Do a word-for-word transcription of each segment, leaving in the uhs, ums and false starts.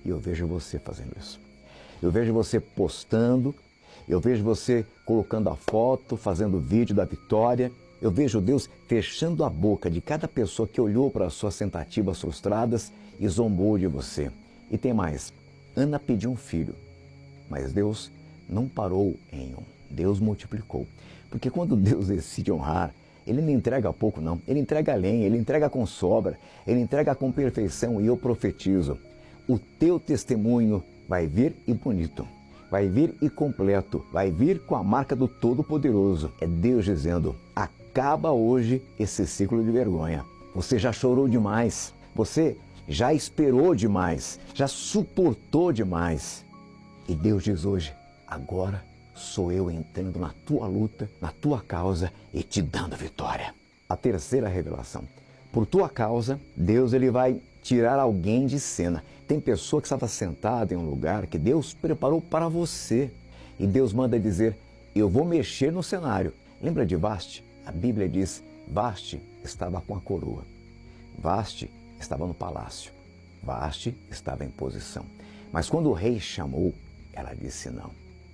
E eu vejo você fazendo isso. Eu vejo você postando, eu vejo você colocando a foto, fazendo vídeo da vitória. Eu vejo Deus fechando a boca de cada pessoa que olhou para as suas tentativas frustradas e zombou de você. E tem mais, Ana pediu um filho, mas Deus não parou em um, Deus multiplicou. Porque quando Deus decide honrar, Ele não entrega pouco não, Ele entrega além, Ele entrega com sobra, Ele entrega com perfeição. E eu profetizo, o teu testemunho vai vir e bonito, vai vir e completo, vai vir com a marca do Todo-Poderoso. É Deus dizendo, acaba hoje esse ciclo de vergonha. Você já chorou demais, você já esperou demais, já suportou demais. E Deus diz hoje, agora sou eu entrando na tua luta, na tua causa e te dando vitória. A terceira revelação. Por tua causa, Deus ele vai tirar alguém de cena. Tem pessoa que estava sentada em um lugar que Deus preparou para você. E Deus manda dizer, eu vou mexer no cenário. Lembra de Vaste? A Bíblia diz, Vaste estava com a coroa. Vaste estava no palácio. Vaste estava em posição. Mas quando o rei chamou, ela disse não.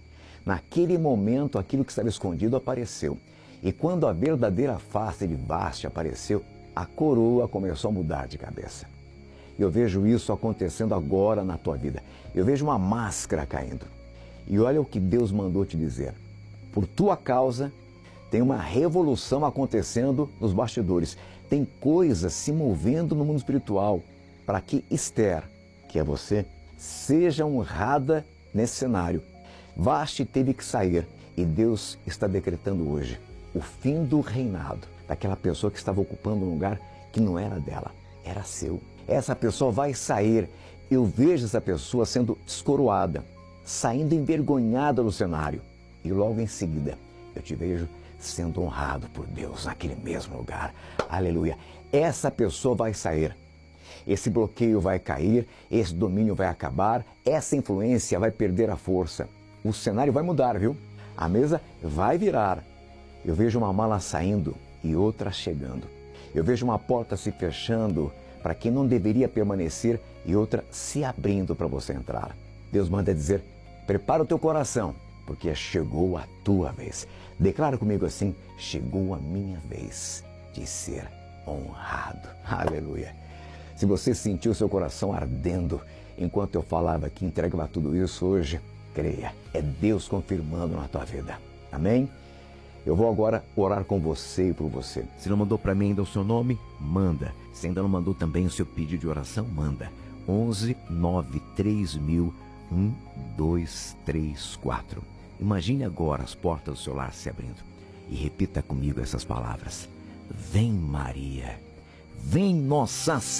Naquele momento, aquilo que estava escondido apareceu. E quando a verdadeira face de Vaste apareceu, a coroa começou a mudar de cabeça. Eu vejo isso acontecendo agora na tua vida. Eu vejo uma máscara caindo. E olha o que Deus mandou te dizer. Por tua causa, tem uma revolução acontecendo nos bastidores. Tem coisas se movendo no mundo espiritual para que Esther, que é você, seja honrada nesse cenário. Vaste teve que sair e Deus está decretando hoje o fim do reinado daquela pessoa que estava ocupando um lugar que não era dela, era seu. Essa pessoa vai sair, eu vejo essa pessoa sendo descoroada, saindo envergonhada do cenário. E logo em seguida, eu te vejo sendo honrado por Deus naquele mesmo lugar. Aleluia! Essa pessoa vai sair. Esse bloqueio vai cair, esse domínio vai acabar, essa influência vai perder a força. O cenário vai mudar, viu? A mesa vai virar. Eu vejo uma mala saindo e outra chegando. Eu vejo uma porta se fechando para quem não deveria permanecer e outra se abrindo para você entrar. Deus manda dizer, prepara o teu coração, porque chegou a tua vez. Declara comigo assim, chegou a minha vez de ser honrado. Aleluia! Se você sentiu seu coração ardendo enquanto eu falava que entregava tudo isso hoje, creia, é Deus confirmando na tua vida. Amém? Eu vou agora orar com você e por você. Se não mandou para mim ainda o seu nome, manda. Se ainda não mandou também o seu pedido de oração, manda. onze nove três mil um dois três quatro. Imagine agora as portas do seu lar se abrindo. E repita comigo essas palavras. Vem Maria, vem Nossa Senhora.